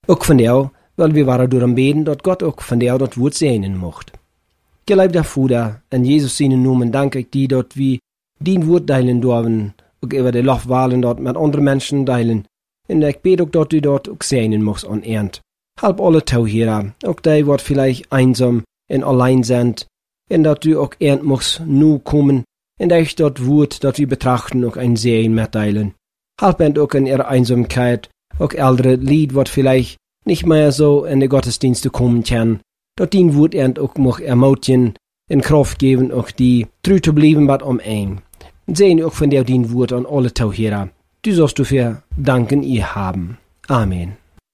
Ook van jou, weil wir waren door hem beden, dat God ook van jou dat woord zegenen mocht. Geliefde Vader, in Jesus zijn naam dank ik die dat we dien woord delen dürfen, ook over de lofwalen dat met andere mensen delen. En ik bid ook dat u dat ook zegenen mocht aan ernt. Help alle touwheren, ook die wat vielleicht einsam en allein zijn, en dat u ook ernt mocht nu komen, en dat dat woord dat we betrachten ook een Segen mitteilen. Help hen ook in ihrer Einsamkeit, auch ältere Lied, wat vielleicht nicht mehr so in die Gottesdienste kommen kann, dat die Wort ernt auch mag ermutigen, in Kraft geben, auch die treu zu bleiben, wat ein. Sehen auch von der die Wort an alle Tauhera. Du sollst dafür danken ihr haben. Amen.